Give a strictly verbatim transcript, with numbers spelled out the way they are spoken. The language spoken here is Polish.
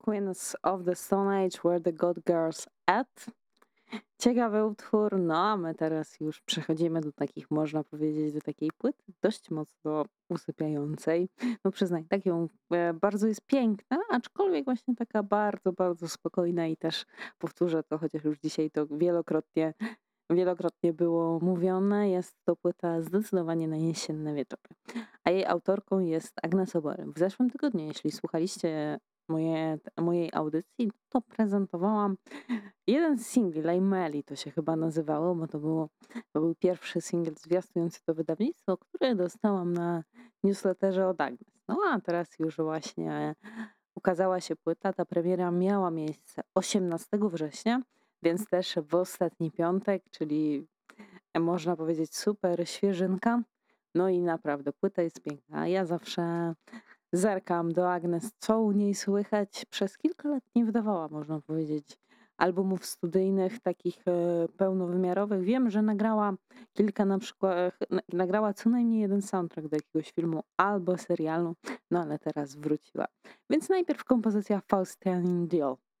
Queens of the Stone Age, Where the God Girls At. Ciekawy utwór, no a my teraz już przechodzimy do takich, można powiedzieć, do takiej płyty dość mocno usypiającej. No przyznaj, tak ją e, bardzo jest piękna, aczkolwiek właśnie taka bardzo, bardzo spokojna i też powtórzę to, chociaż już dzisiaj to wielokrotnie, wielokrotnie było mówione. Jest to płyta zdecydowanie na jesienne wieczory. A jej autorką jest Agnes Oborym. W zeszłym tygodniu, jeśli słuchaliście moje, mojej audycji, to prezentowałam jeden z singli, Laimeli to się chyba nazywało, bo to, było, to był pierwszy singiel zwiastujący to wydawnictwo, który dostałam na newsletterze od Agnes. No a teraz już właśnie ukazała się płyta. Ta premiera miała miejsce osiemnastego września, więc też w ostatni piątek, czyli można powiedzieć super świeżynka. No i naprawdę płyta jest piękna. Ja zawsze zerkam do Agnes, co u niej słychać. Przez kilka lat nie wydawała, można powiedzieć, albumów studyjnych, takich e, pełnowymiarowych. Wiem, że nagrała kilka na przykład, na- nagrała co najmniej jeden soundtrack do jakiegoś filmu albo serialu, no ale teraz wróciła. Więc najpierw kompozycja Faustian Diol.